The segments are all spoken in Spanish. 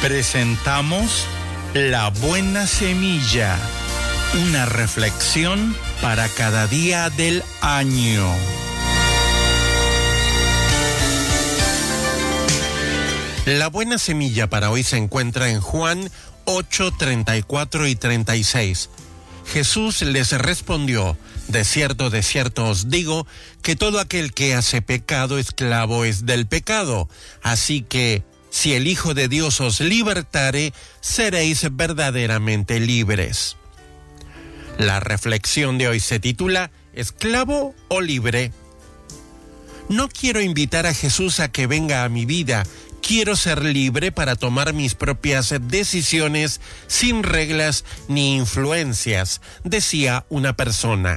Presentamos La Buena Semilla, una reflexión para cada día del año. La buena semilla para hoy se encuentra en Juan 8, 34 y 36. Jesús les respondió: de cierto os digo, que todo aquel que hace pecado, esclavo es del pecado. Así que, si el Hijo de Dios os libertare, seréis verdaderamente libres. La reflexión de hoy se titula ¿Esclavo o libre? No quiero invitar a Jesús a que venga a mi vida. Quiero ser libre para tomar mis propias decisiones sin reglas ni influencias, decía una persona.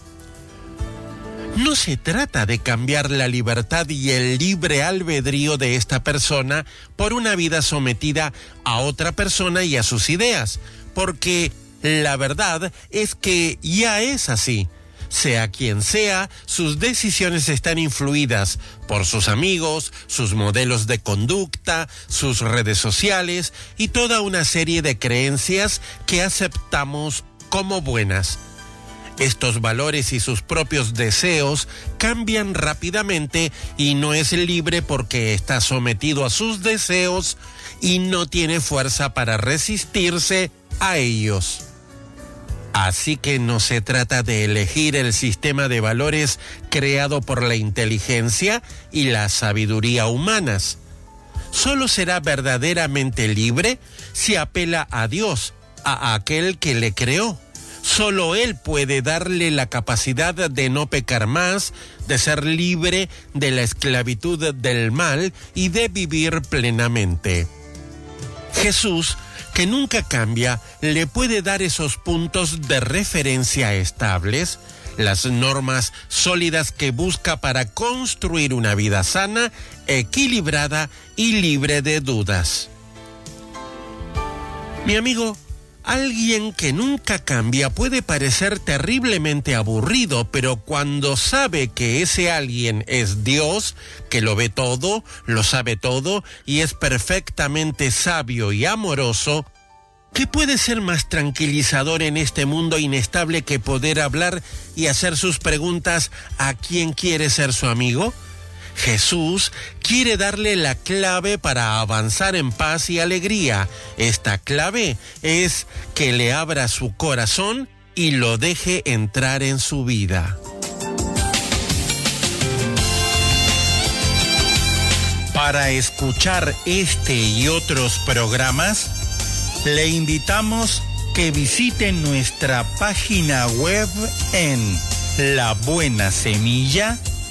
No se trata de cambiar la libertad y el libre albedrío de esta persona por una vida sometida a otra persona y a sus ideas, porque la verdad es que ya es así. Sea quien sea, sus decisiones están influidas por sus amigos, sus modelos de conducta, sus redes sociales y toda una serie de creencias que aceptamos como buenas. Estos valores y sus propios deseos cambian rápidamente y no es libre porque está sometido a sus deseos y no tiene fuerza para resistirse a ellos. Así que no se trata de elegir el sistema de valores creado por la inteligencia y la sabiduría humanas. Solo será verdaderamente libre si apela a Dios, a aquel que le creó. Solo Él puede darle la capacidad de no pecar más, de ser libre de la esclavitud del mal y de vivir plenamente. Jesús, que nunca cambia, le puede dar esos puntos de referencia estables, las normas sólidas que busca para construir una vida sana, equilibrada y libre de dudas. Mi amigo, alguien que nunca cambia puede parecer terriblemente aburrido, pero cuando sabe que ese alguien es Dios, que lo ve todo, lo sabe todo y es perfectamente sabio y amoroso, ¿qué puede ser más tranquilizador en este mundo inestable que poder hablar y hacer sus preguntas a quien quiere ser su amigo? Jesús quiere darle la clave para avanzar en paz y alegría. Esta clave es que le abra su corazón y lo deje entrar en su vida. Para escuchar este y otros programas, le invitamos que visite nuestra página web en labuenasemilla.com.